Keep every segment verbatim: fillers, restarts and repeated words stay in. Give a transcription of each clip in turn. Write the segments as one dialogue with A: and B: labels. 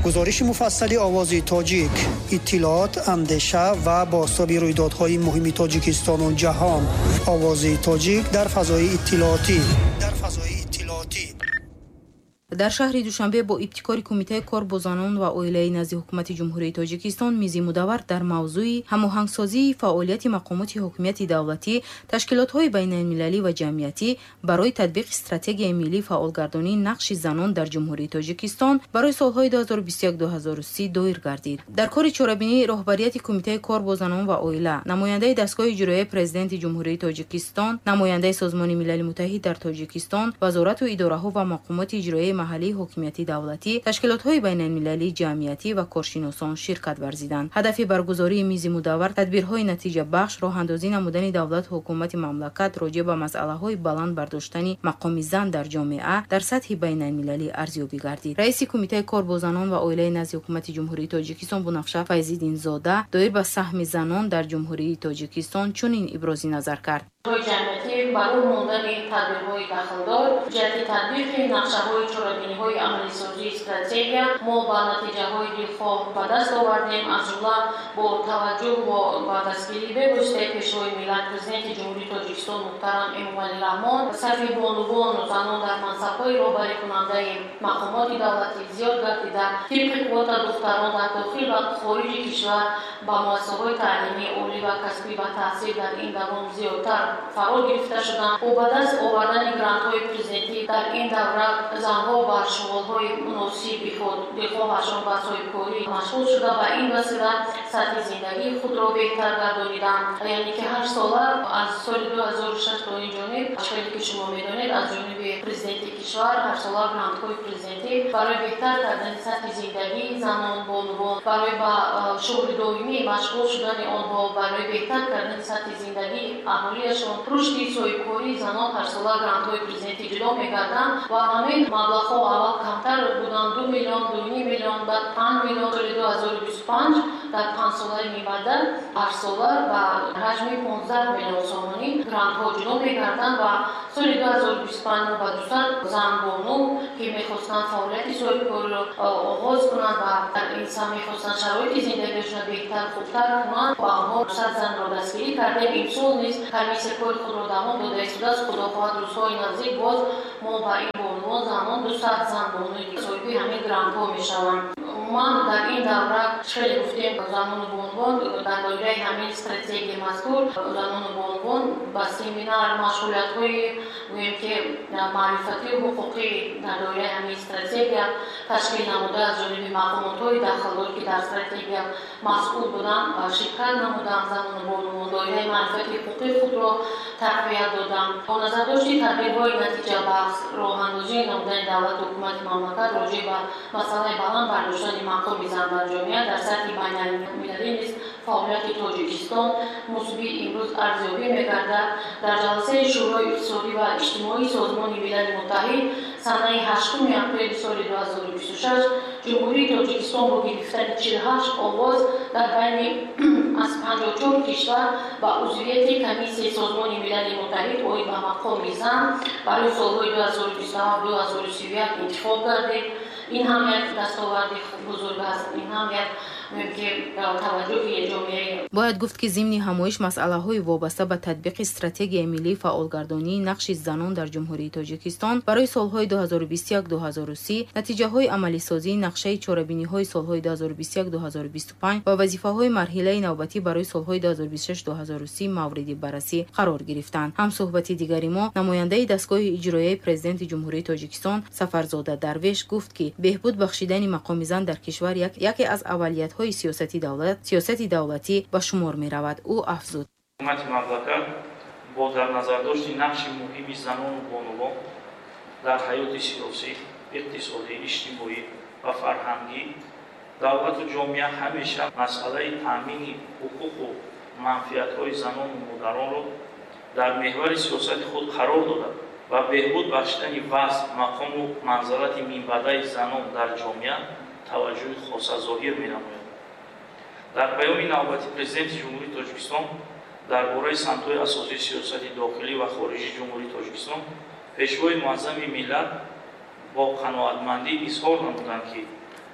A: گزارش مفصل آواز تاجیک، اطلاعات، اندیشه و بازتاب رویدادهای مهم تاجیکستان و جهان. آواز تاجیک در فضای اطلاعاتی. در فضای اطلاعاتی.
B: در شهر دوشنبه با ابتکار کمیته کار با زنان و عائله نزد حکومت جمهوری تاجیکستان میزی مدور در موضوع هماهنگسازی فعالیت مقامات حکومتی دولتی، تشکیلات‌های بین‌المللی و جمعیتی برای تطبیق استراتژی ملی فعالگردانی نقش زنان در جمهوری تاجیکستان برای سال‌های دو هزار و بیست و یک تا دو هزار و سی دایر گردید. در کار چاره‌بینی رهبریت کمیته کار با زنان و عائله، نماینده دستگاه اجرایی پرزیدنت جمهوری تاجیکستان، نماینده سازمان ملل متحد در تاجیکستان، وزارت و اداره‌ها و مقامات اجرایی محلی حکومتی دولتی، تشکیلات‌های بین‌المللی جمعیتی و کارشناسان شرکت ورزیدند. هدف برگزاری میز مدور تدبیرهای نتیجه بخش، راهاندازی نمودن دولت حکومت مملکت راجع به مسئله‌های بلند برداشتن مقام زن در جامعه در سطح بین‌المللی ارزیابی گردید. رئیس کمیته کار با زنان و عائله نزد حکومت جمهوری تاجیکستان بنفشه فیض‌الدین زاده دایر به سهم زنان در جمهوری تاجیکستان چنین ابراز نظر کرد.
C: جمعیتی برای ماندن تدبیرهای داخلدار، جهت تطبیق نقشه‌های چاره‌بینی‌های عملی‌سازی استراتژی ما با نتیجه‌های دلخواه به دست آوردیم. از جمله با توجه به دستگیری به‌واسطه پیشروی ملت پرزیدنت جمهوری تاجیکستان محترم امامعلی رحمان، صف بانوان و زنان در منصب‌های رهبری کننده مقامات دولتی زیاد گردیده، طبق قوت دختران در داخل و خارج کشور با مؤسسه‌های تعلیمی عالی و کسبی و تحصیل در این دوام زیادتر فرا گرفته شدند و به دست آوردن گرانت‌های پرزیدنتی در این دوره زنها با شغل‌های مناسب خود دلخواهشان به صاحبکاری مشغول شده و این وسیله سطح زندگی خود را بهتر گردانیدند. یعنی که هشت ساله از سال دو هزار و شش تا این جانب اشکالی که شما می‌دانید از جانب پرزیدنت کشور هشت ساله گرانت‌های پرزیدنتی برای بهتر کردن سطح زندگی زنان بانوان، برای به شغل دائمی مشغول شدن آنها، برای بهتر کردن سطح زندگی اهالیشان، رشد صاحبکاری زنان هر ساله گرانت‌های پرزیدنتی جدا می‌گردند و همین مبلغ‌ها اول کمتر بودند، دو میلیون، دو میلیون، بعد پنج میلیون سال دو هزار و بیست و پنج در پنج ساله می‌بعد هر ساله و حجم پانزده میلیون سومانی گرانت‌ها جدا می‌گردند و سال دو هزار و بیست و پنج و دویست زن بانو که می‌خواستند فعالیت صاحبکاری را آغاز کنند و در این سهم می‌خواستند شرایط زندگیشان بهتر خوبتر کنند و آنها صد زن را دستگیری کرده. امسال نیز کمیسیون کار خود را دوام داده است. از خداخواهد روزهای نزدیک باز ما با این بانوان زنان دو صد زن بانوی صاحب همین گرانت‌ها می‌شوند. من در این دوره خیلی گفتیم زنان بانوان در دایره همین استراتژی مذکور زنان بانوان با سمینار مشغولیت‌های گوییم که معرفتی و حقوقی در دایره همین استراتژی تشکیل نموده از جانب مقامات‌های داخلدار که در استراتژی مسئول بودند و شرکت نمودند. زنان بانوان دایره معرفتی حقوقی خود را تقویت دادند. با نظر داشت تدبیرهای نتیجه بخش، راه‌اندازی نمودن دولت حکومت مملکت راجع به مسئله بلند برداشتن مقام زن در جامعه در سطح بین‌المللی نیز فعالیت تاجیکستان مثبت امروز ارزیابی می‌گردد. در جلسه شورای اقتصادی و اجتماعی سازمان ملل متحد سنه هشتم اپریل سال دو هزار و بیست و شش جمهوری تاجیکستان با گرفتن چهل و هشت آواز در بین از پنجاه و چهار کشور و عضویت کمیسیون سازمان ملل متحد عاید به مقام زن برای سال‌های دو هزار و بیست و هفت تا دو هزار و سی و یک انتخاب گردید. این هم یک دستاورد بزرگ است. این هم یک
B: باید گفت که ضمن همایش مسئله‌های وابسته به تطبیق استراتژی ملی فعالگردانی نقش زنان در جمهوری تاجیکستان برای سال‌های دو هزار و بیست و یک تا دو هزار و سی، نتیجه‌های عملی سازی نقشه چاره‌بینی‌های سال‌های دو هزار و بیست و یک تا دو هزار و بیست و پنج و وظیفه‌های مرحله نوبتی برای سال‌های دو هزار و بیست و شش تا دو هزار و سی مورد بررسی قرار گرفتند. هم صحبت دیگری ما نماینده دستگاه اجرایی پرزیدنت جمهوری تاجیکستان سفرزاده درویش گفت که بهبود بخشیدن مقام زن در کشور یک یکی از اولیت های سیاستی دولت سیاست دولتی به شمار می رود. او افزود:
D: حکومت مملکت با در نظر داشت نقش مهم زنان و بانوان در حیات سیاسی، اقتصادی، اجتماعی و فرهنگی دولت و جامعه همیشه مسئله تامین حقوق و منفعت‌های زنان و مادران را در محور سیاست خود قرار داده و بهبود بخشیدن وضع، مقام و منزلت منبعه زنان در جامعه توجه خاص ظاهر می‌نماید. در بیان نوبتی پرزیدنت جمهوری تاجیکستان درباره سمت‌های اساسی سیاست داخلی و خارجی جمهوری تاجیکستان پیشوای معظم ملت با قناعتمندی اظهار نمودند که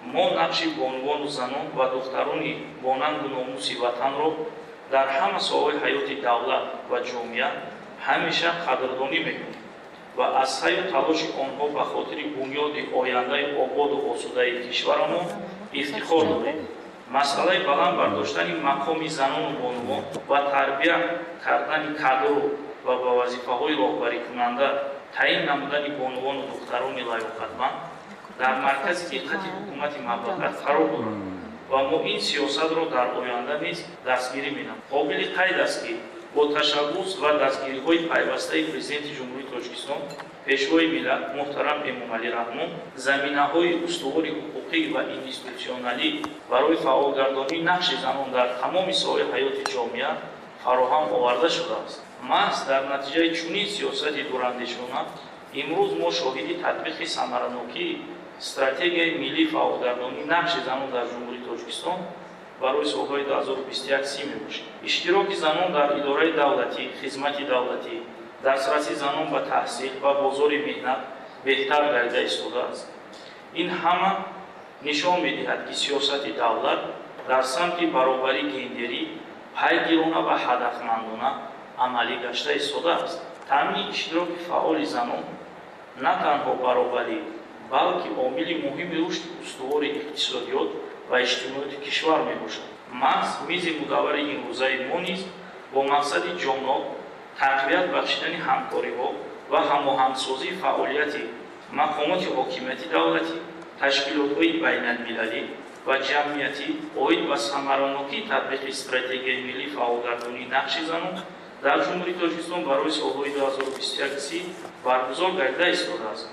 D: мо нақши бонувону занон ва духтарони бонанду номуси ватанро дар ҳама соҳаҳои ҳаёти давлат ва ҷомеа ҳамеша қадрдонӣ мекунем ва аз саю талоши онҳо ба хотири бунёди ояндаи ободу осудаи кишварамон ифтихор дорем. масъалаи баланд бардоштани мақоми занону бонувон ва тарбия кардани кадру ва ба вазифаҳои роҳбарикунанда таъин намудани бонувону духтарони лаёқатманд дар маркази диққати ҳукумати мамлакат қарор дорад ва мо ин сиёсатро дар оянда низ дастгирӣ менамоем. қобили қайд аст ки бо ташаббус ва дастгириҳои пайвастаи президенти ҷумҳурии Тоҷикистон пешвои миллат муҳтарам Эмомалӣ Раҳмон заминаҳои устувори ҳуқуқӣ ва институтсионалӣ барои фаъолгардонии нақши занон дар тамоми соҳаи ҳаёти ҷомеа фароҳам оварда шудааст. маҳз дар натиҷаи чунин сиёсати дурандешона имрӯз мо шоҳиди татбиқи самаранокии стратегияи миллии фаъолгардонии нақши занон дар ҷумҳурии Тоҷикистон барои солҳои ду ҳазору бисту як си мебошад. иштироки занон дар идораи давлатӣ, хизмати давлатӣ, дастраси занон ба таҳсил ва бозори меҳнат беҳтар гардида истодааст. ин ҳама нишон медиҳад ки сиёсати давлат дар самти баробарии гендерӣ пайгирона ва ҳадафмандона амалӣ гашта истодааст. таъмини иштироки фаъоли занон на танҳо баробарӣ, балки омили муҳими рушди устувори иқтисодиёт ва иҷтимоиёти кишвар мебошад. маҳз мизи мудаввари имрӯзаи мо низ бо мақсади ҷоноб тақвият бахшидани ҳамкориҳо ва ҳамоҳангсозии фаъолияти мақомоти ҳокимияти давлатӣ, ташкилотҳои байналмилалӣ ва ҷамъиятӣ оид ба самаранокии татбиқи стратегияи миллии фаъолгардонии нақши занон дар ҷумҳурии Тоҷикистон барои солҳои ду ҳазору бисту як си баргузор гардида истодааст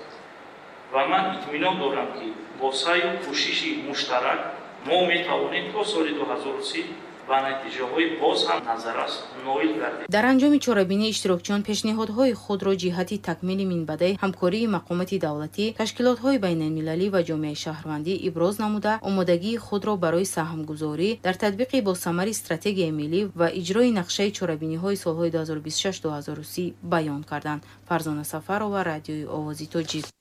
D: ва ман итминон дорам ки бо саю кӯшиши муштарак мо метавонем то соли ду ҳазору си ба натиҷаҳои боз ҳам назаррас ноил гардем.
B: дар анҷоми чорабинии иштирокчиён пешниҳодҳои худро ҷиҳати такмили минбаъдаи ҳамкории мақомоти давлатӣ, ташкилотҳои байналмилалӣ ва ҷомеаи шаҳрвандӣ иброз намуда, омодагии худро барои саҳмгузорӣ дар татбиқи босамари стратегияи миллӣ ва иҷрои нақшаи чорабиниҳои солҳои ду ҳазору бисту шаш - ду ҳазору си баён карданд. Фарзона Сафарова, Радиои Овози Тоҷик.